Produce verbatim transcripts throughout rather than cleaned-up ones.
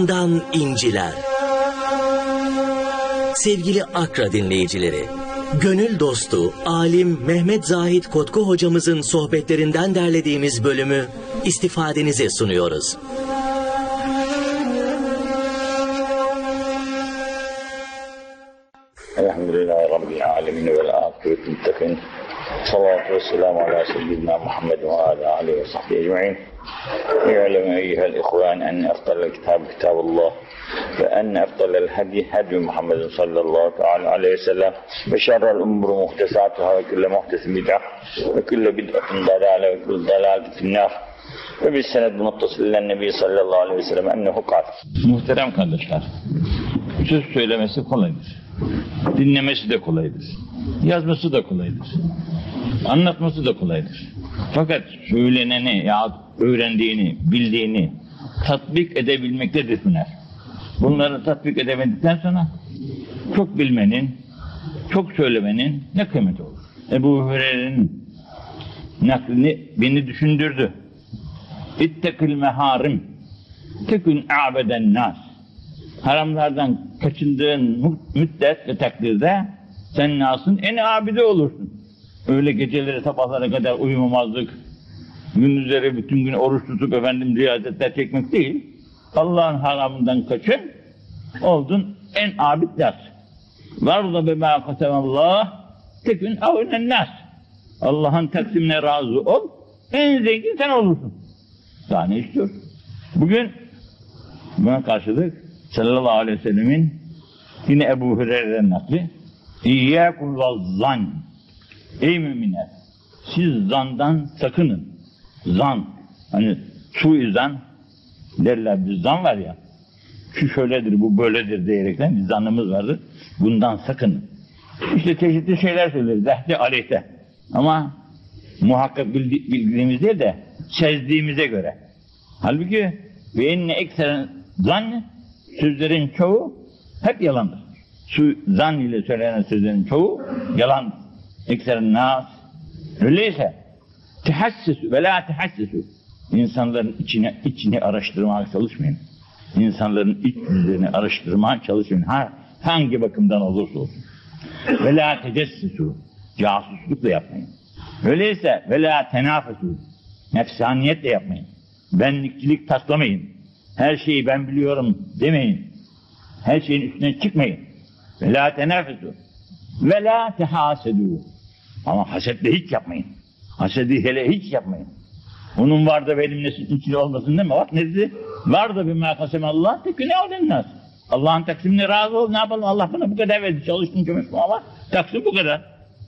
Dan inciler. Sevgili Akra dinleyicileri, gönül dostu, alim Mehmet Zahid Kotku hocamızın sohbetlerinden derlediğimiz bölümü istifadenize sunuyoruz. Elhamdülillahi Rabbil alemin ve akıbetul muttakin. Salatu ve selamu ala seyyidina Muhammed ve ala alihi ve sahbihi ecma'in. İ'lemu eyyuhel ihvan enne efdalel kitab kitabullah ve enne efdalel hadi hadi Muhammedin sallallahu teala aleyhi ve sellem ve şerrel umuru muhtesatuhâ ve külle muhtesin bid'ah ve külle bid'atin dalâle ve külle dalâletin finnâr ve biz sened muttasillen nebi sallallahu aleyhi ve sellem ennehu kâl. Muhterem kardeşler, söz söylemesi kolaydır. Dinlemesi de kolaydır. Yazması da kolaydır. Anlatması da kolaydır. Fakat söyleneni ya öğrendiğini, bildiğini tatbik edebilmektedir hüner. Bunları tatbik edemedikten sonra çok bilmenin, çok söylemenin ne kıymeti olur? Ebu Hureyre'nin naklini beni düşündürdü. İttekil meharim tekün a'beden nas. Haramlardan kaçındığın müddet ve takdirde sen nasın en abide olursun. Öyle geceleri sabahlara kadar uyumamazlık, gündüzleri bütün gün oruç tutup efendim riyazetler çekmek değil. Allah'ın haramından kaçın, oldun en abid nas. Varda bema kasemallah tekün avnen nas. Allah'ın taksimine razı ol, en zengin sen olursun. Daha ne istiyorsun? Bugün buna karşılık sallallahu aleyhi ve sellemin yine Ebu Hureyre'den nakli İyyâkum vazzan. Ey müminler, siz zandan sakının. Zan, hani suizan derler, bir zan var ya, şu şöyledir, bu böyledir diyerekten bir zanımız vardır. Bundan sakının. İşte çeşitli şeyler söyleriz, zehde aleyhte. Ama muhakkak bildi, bildiğimiz değil de sezdiğimize göre. Halbuki ve inne ekseren zan, sözlerin çoğu hep yalandır. Su, zan ile söylenen sözlerin çoğu yalandır. Ekseren nas. Öyleyse tehassüsü ve la tehassüsü. İnsanların içine, içini araştırmaya çalışmayın. İnsanların iç yüzlerini araştırmaya çalışmayın. Ha, hangi bakımdan olursa olsun. Ve la tecessüsü. Casusluk da yapmayın. Öyleyse ve la tenafesü. Nefsaniyet de yapmayın. Benlikçilik taslamayın. Her şeyi ben biliyorum demeyin. Her şeyin üstüne çıkmayın. Ve la tenafesü. Ve la tehasedû. Ama hasetle hiç yapmayın. Hasedi hele hiç yapmayın. Onun var da benim nesil içinde olmasın deme. Bak ne dedi? Var da bir mâkasem Allah teküne olennas. Allah'ın taksimine razı ol. Ne yapalım? Allah bana bu kadar verdi. Çalıştım kömüşüm ama taksim bu kadar.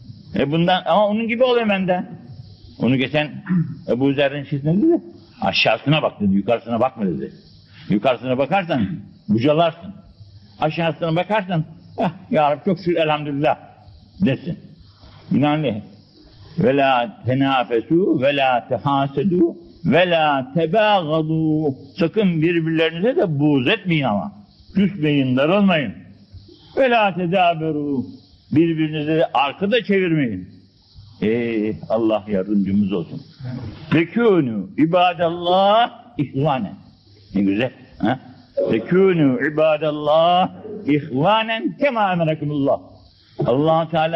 E bundan, ama onun gibi ol hemen de. Onu geçen Ebu Zer'in şişine dedi. Aşağısına bak dedi. Yukarısına bakma dedi. Yukarısına bakarsan bucalarsın. Aşağısına bakarsan ah, ya Rabbi çok şükür elhamdülillah desin. Binaenaleyh ve la tenafesu ve la tehasedu ve la tebâgadû. Sakın birbirlerinize de buğz etmeyin ama. Küsmeyin, darılmayın. Ve la tedâberû. Birbirinize de arkada çevirmeyin. Ey Allah yardımcımız olsun. Fekûnû ibâdallâh ihvânen. Ne güzel. Ha? Fekûnû ibâdallâh ihvânen kemâ emrekumullah. Allah Teala